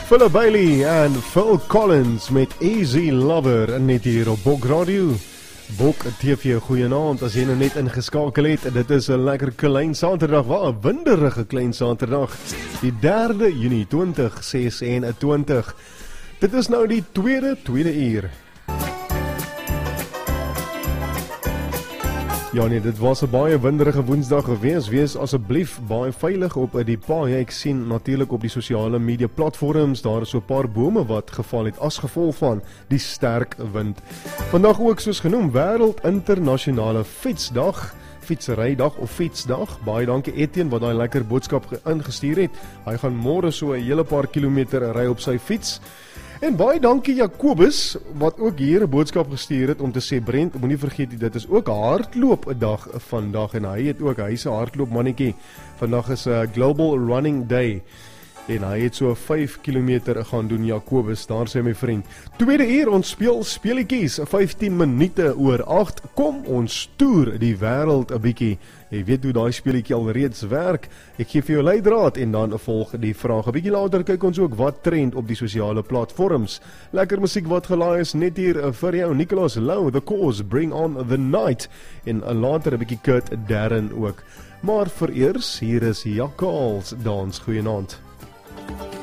Philip Bailey en Phil Collins met Easy Lover net hier op Bok Radio. Bok TV, goeienaand, as jy nou net ingeskakel het, dit is 'n lekker klein Saterdag, wel 'n winderige klein Saterdag, die 3 Junie 2026. Dit is nou die tweede uur. Ja nee, dit was 'n baie winderige Woensdag gewees. Wees asseblief baie veilig op die paai. Ek sien natuurlik op die sosiale media platforms, daar is so 'n paar bome wat geval het as gevolg van die sterk wind. Vandag ook soos genoem Wêreld Internasionale Fietsdag, Fietsrydag of Fietsdag. Baie dankie Etienne wat daai lekker boodskap ingestuur het. Hy gaan môre so 'n hele paar kilometer ry op sy fiets. En baie dankie Jacobus, wat ook hier 'n boodskap gestuur het om te sê, Brent, moenie vergeet, dit is ook hardloop 'n dag vandag, en hy het ook, hy's 'n hardloop mannetjie, vandag is 'n Global Running Day, en hy het so 5 kilometer gaan doen, Jacobus, daar sê my vriend. Tweede uur, ons speel speletjies, 15 minute oor 8, kom ons toer die wêreld 'n bietjie. Jy weet hoe daai speletjie al reeds werk. Ek gee vir jou leidraad en dan volg die vraag. 'n Bietjie later kyk ons ook wat trend op die sosiale platforms. Lekker musiek wat gelaai is net hier vir jou. Nicholas Lou, The Cause, Bring On The Night. En later 'n bietjie Kurt Darren ook. Maar vereers, hier is Jakkals dans. Goeienaand.